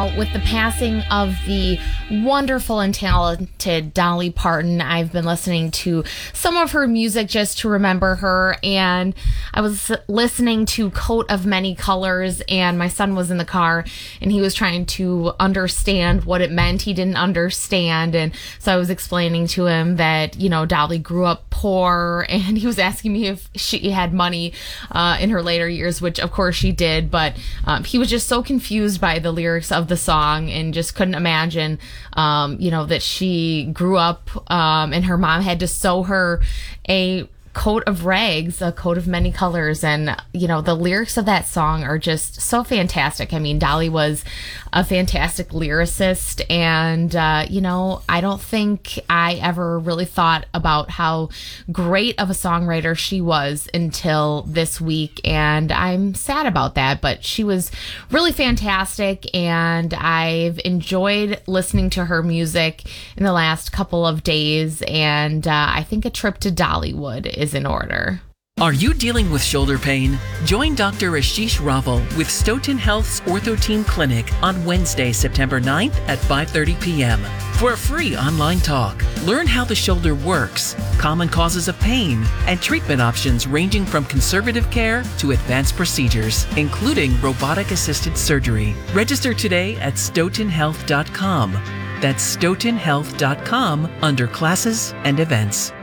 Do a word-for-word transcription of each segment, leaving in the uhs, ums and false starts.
With the passing of the wonderful and talented Dolly Parton, I've been listening to some of her music just to remember her, and I was listening to Coat of Many Colors, and my son was in the car, and he was trying to understand what it meant. He didn't understand, and so I was explaining to him that, you know, Dolly grew up poor, and he was asking me if she had money uh, in her later years, which of course she did, but um, he was just so confused by the lyrics of the song and just couldn't imagine, um, you know, that she grew up um, and her mom had to sew her a coat of rags, a coat of many colors. And, you know, the lyrics of that song are just so fantastic. I mean, Dolly was a fantastic lyricist. And, uh, you know, I don't think I ever really thought about how great of a songwriter she was until this week. And I'm sad about that. But she was really fantastic. And I've enjoyed listening to her music in the last couple of days. And uh, I think a trip to Dollywood is in order. Are you dealing with shoulder pain? Join Doctor Ashish Raval with Stoughton Health's Ortho Team Clinic on Wednesday, September ninth at five thirty p.m. for a free online talk. Learn how the shoulder works, common causes of pain, and treatment options ranging from conservative care to advanced procedures, including robotic-assisted surgery. Register today at stoughton health dot com. That's stoughton health dot com under classes and events.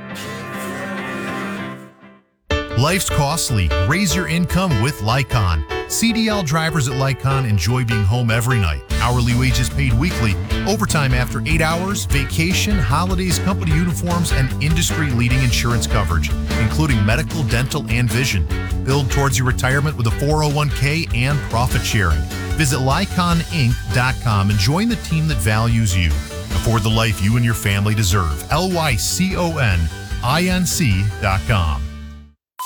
Life's costly. Raise your income with Lycon. C D L drivers at Lycon enjoy being home every night. Hourly wages paid weekly, overtime after eight hours, vacation, holidays, company uniforms, and industry-leading insurance coverage, including medical, dental, and vision. Build towards your retirement with a four oh one k and profit sharing. Visit lycon inc dot com and join the team that values you. Afford the life you and your family deserve. L Y C O N I N C dot com.